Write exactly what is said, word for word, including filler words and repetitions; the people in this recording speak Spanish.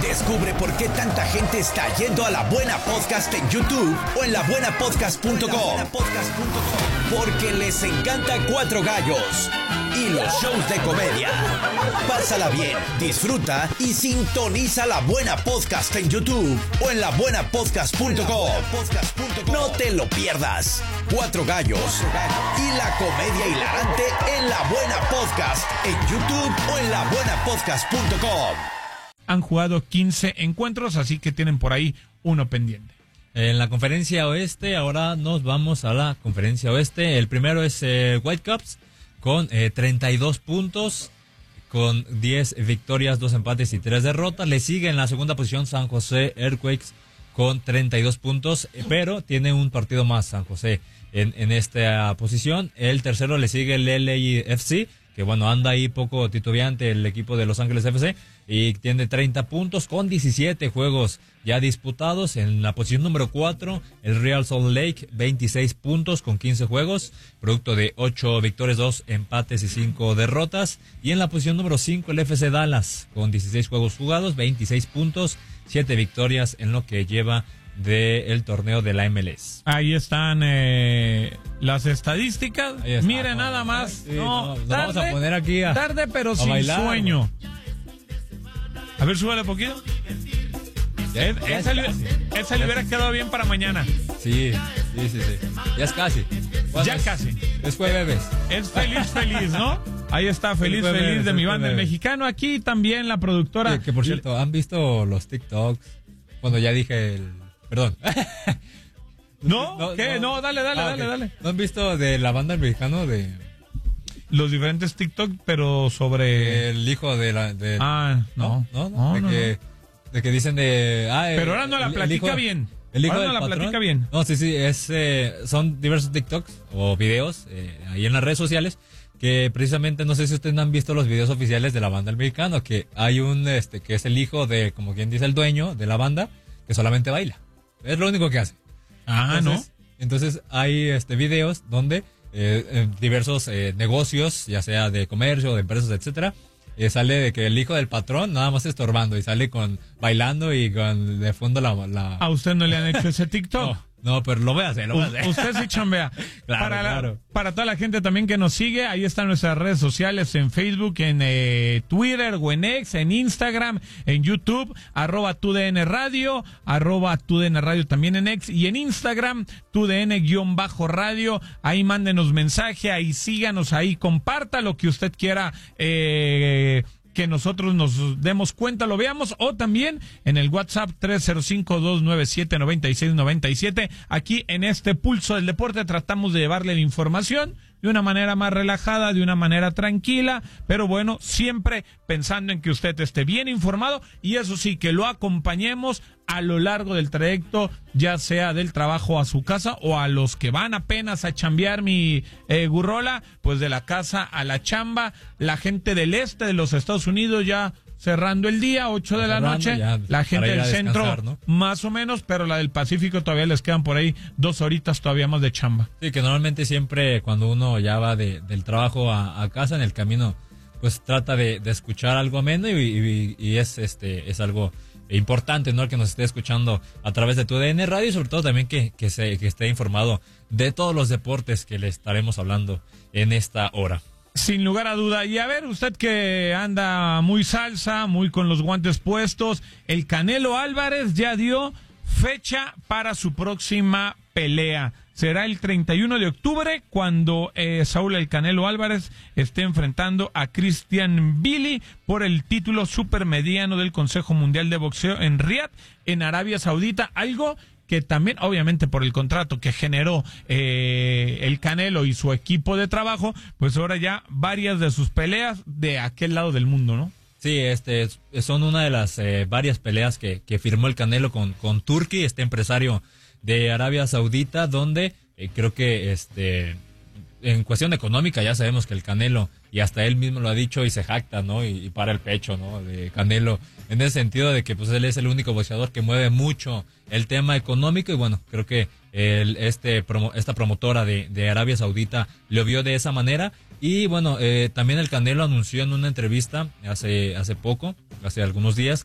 Descubre por qué tanta gente está yendo a La Buena Podcast en YouTube o en la buena podcast punto com. Porque les encanta Cuatro Gallos y los shows de comedia. Pásala bien, disfruta y sintoniza La Buena Podcast en YouTube o en la buena podcast punto com. No te lo pierdas. Cuatro Gallos y la comedia hilarante en La Buena Podcast en YouTube o en la buena podcast punto com. Han jugado quince encuentros, así que tienen por ahí uno pendiente. En la conferencia oeste, ahora nos vamos a la conferencia oeste. El primero es eh, Whitecaps con eh, treinta y dos puntos, con diez victorias, dos empates y tres derrotas. Le sigue en la segunda posición San José Earthquakes con treinta y dos puntos, pero tiene un partido más San José en, en esta posición. El tercero le sigue el L A F C, que bueno, anda ahí poco titubeante el equipo de Los Ángeles F C, y tiene treinta puntos con diecisiete juegos ya disputados. En la posición número cuatro, el Real Salt Lake, veintiséis puntos con quince juegos, producto de ocho victorias, dos empates y cinco derrotas. Y en la posición número cinco, el F C Dallas, con dieciséis juegos jugados, veintiséis puntos, siete victorias en lo que lleva del torneo de la M L S. Ahí están eh, las estadísticas. Está, Mire, no, nada más. Sí, no, no, nos tarde, vamos a poner aquí a, tarde, pero a sin bailar, sueño. A ver, súbale poquito. Ya, Es- ya esa es le, casi. esa le hubiera quedado bien para mañana. Sí, sí, sí, sí. Ya es casi. Ya es? casi. Es jueves. Es feliz, feliz, ¿no? Ahí está, feliz, Fue feliz bebés, de mi fue banda el bebés. mexicano. Aquí también la productora. Que, que por cierto, ¿han visto los TikToks? Cuando ya dije el... Perdón. ¿No? No, ¿Qué? No, no. dale, dale, Ah, dale, ok. dale. ¿No han visto de la banda el mexicano de Los diferentes TikTok, pero sobre... el hijo de la de Ah, no. no, no, No, de no, que de que dicen de ah, Pero el- ahora no la el- el platica hijo- bien. El hijo Ahora del no la patrón. platica bien. No, sí, sí, es eh, son diversos TikToks o videos eh, ahí en las redes sociales que precisamente no sé si ustedes han visto los videos oficiales de la banda el mexicano, que hay un este que es el hijo de, como quien dice, el dueño de la banda, que solamente baila. Es lo único que hace. Ah, Entonces, entonces hay este videos donde eh, eh, diversos eh, negocios, ya sea de comercio, de empresas, etcétera, eh, sale de que el hijo del patrón nada más estorbando y sale con bailando y con de fondo la, la... ¿no? A usted no le han hecho ese TikTok. no, no, pero lo voy a hacer, lo voy a hacer. U- Usted sí chambea. Claro, para, la- claro. para toda la gente también que nos sigue, ahí están nuestras redes sociales en Facebook, en eh, Twitter o en X, en Instagram, en YouTube, arroba tu D N Radio, arroba tu D N Radio también en X y en Instagram, tu D N guión bajo radio. Ahí mándenos mensaje, ahí síganos, ahí comparta lo que usted quiera, eh, que nosotros nos demos cuenta, lo veamos, o también en el WhatsApp tres cero cinco, dos nueve siete, nueve seis nueve siete. Aquí en este Pulso del Deporte tratamos de llevarle la información de una manera más relajada, de una manera tranquila, pero bueno, siempre pensando en que usted esté bien informado y eso sí, que lo acompañemos a lo largo del trayecto, ya sea del trabajo a su casa o a los que van apenas a chambear, mi eh, gurrola, pues de la casa a la chamba. La gente del este de los Estados Unidos ya cerrando el día, ocho de la Cerrando noche, ya, la gente para ir del a centro descansar, ¿no? más o menos, pero la del Pacífico todavía les quedan por ahí dos horitas todavía más de chamba. Sí, que normalmente siempre cuando uno ya va de, del trabajo a, a casa en el camino, pues trata de, de escuchar algo ameno y, y, y es este es algo importante, ¿no? El que nos esté escuchando a través de tu D N Radio y sobre todo también que, que, se, que esté informado de todos los deportes que le estaremos hablando en esta hora. Sin lugar a duda. Y a ver, usted que anda muy salsa, muy con los guantes puestos, el Canelo Álvarez ya dio fecha para su próxima pelea. Será el treinta y uno de octubre cuando eh, Saúl El Canelo Álvarez esté enfrentando a Christian Billy por el título supermediano del Consejo Mundial de Boxeo en Riad, en Arabia Saudita. Algo que también, obviamente por el contrato que generó eh, el Canelo y su equipo de trabajo, pues ahora ya varias de sus peleas de aquel lado del mundo, ¿no? Sí, este son una de las eh, varias peleas que, que firmó el Canelo con, con Turki, este empresario de Arabia Saudita, donde eh, creo que este en cuestión económica ya sabemos que el Canelo, y hasta él mismo lo ha dicho y se jacta, ¿no? Y, y para el pecho, ¿no? De Canelo, en ese sentido de que pues él es el único boxeador que mueve mucho el tema económico y bueno, creo que el, este promo, esta promotora de, de Arabia Saudita lo vio de esa manera y bueno, eh, también el Canelo anunció en una entrevista hace, hace poco, hace algunos días,